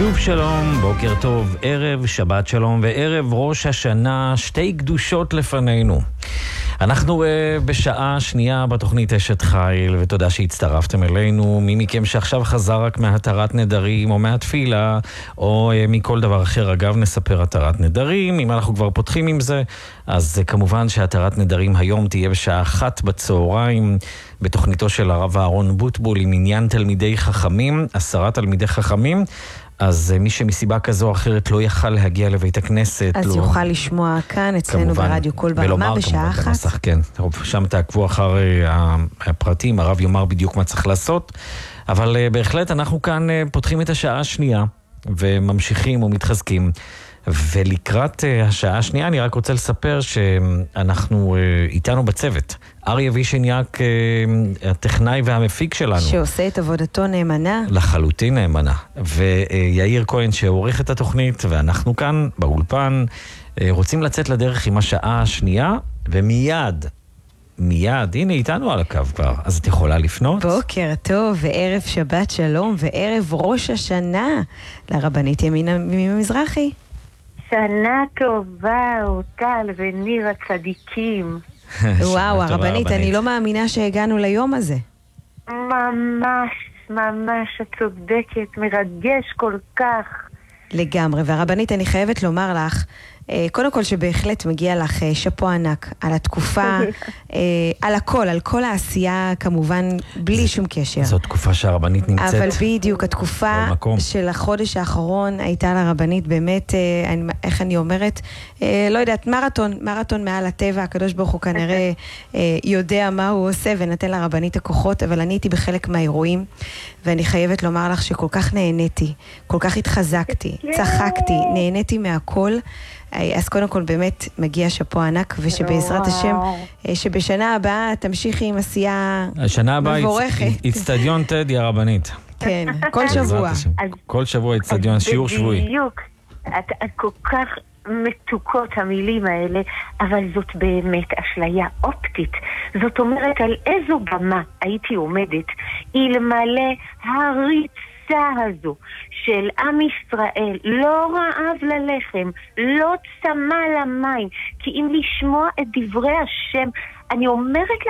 שוב שלום, בוקר טוב, ערב שבת שלום וערב ראש השנה, שתי קדושות לפנינו. אנחנו בשעה שנייה בתוכנית אשת חיל, ותודה שהצטרפתם אלינו. מי מכם שעכשיו חזר רק מהתרת נדרים או מהתפילה או מכל דבר אחר, אגב נספר התרת נדרים. אם אנחנו כבר פותחים עם זה, אז כמובן שהתרת נדרים היום תהיה בשעה 1 בצהריים בתוכניתו של הרב אהרון בוטבול עם עניין תלמידי חכמים, 10 תלמידי חכמים. אז מי שמסיבה כזו או אחרת לא יכל להגיע לבית הכנסת, אז לא... יוכל לשמוע כאן אצלנו ברדיו קול ברמה בשעה 1. במסך, כן. שם תעקבו אחר הפרטים, הרב יאמר בדיוק מה צריך לעשות. אבל בהחלט אנחנו כאן פותחים את השעה השנייה וממשיכים ומתחזקים. ולקראת השעה השנייה אני רק רוצה לספר שאנחנו איתנו בצוות. אריה וישניאק, הטכנאי והמפיק שלנו. שעושה את עבודתו נאמנה. לחלוטין נאמנה. ויאיר כהן שעורך את התוכנית, ואנחנו כאן באולפן רוצים לצאת לדרך עם השעה השנייה, ומיד, הנה איתנו על הקו כבר, אז את יכולה לפנות. בוקר טוב, וערב שבת שלום, וערב ראש השנה, לרבנית ימינה ממזרחי. שנה טובה, אורטל וניר הצדיקים. וואו, הרבנית, אני לא מאמינה שהגענו ליום הזה. ממש, את צודקת, מרגש כל כך. לגמרי, והרבנית, אני חייבת לומר לך, קודם כל שבהחלט מגיע לך שפו ענק על התקופה, על הכל, על כל העשייה כמובן, בלי שום קשר. זו תקופה שהרבנית נמצאת. אבל בדיוק, התקופה של החודש האחרון הייתה לרבנית באמת, איך אני אומרת, לא יודעת, מרתון מעל הטבע, הקדוש ברוך הוא כנראה יודע מה הוא עושה ונתן לרבנית הכוחות, אבל אני הייתי בחלק מהאירועים, ואני חייבת לומר לך שכל כך נהניתי, כל כך התחזקתי, צחקתי, נהניתי מהכל. אז קודם כל באמת מגיע שפו ענק, ושבעזרת השם, שבשנה הבאה תמשיכי עם עשייה מבורכת. השנה הבאה אצטדיון טדי הרבנית. כן, כל שבוע. כל שבוע אצטדיון, שיעור שבועי. בדיוק, את כל כך מתוקות המילים האלה, אבל זאת באמת אשליה אופטית. זאת אומרת, על איזו במה הייתי עומדת, אלמלא הריצה הזו של עם ישראל, לא רעב ללחם, לא צמא למים, כי אם לשמוע את דברי השם, אני אומרת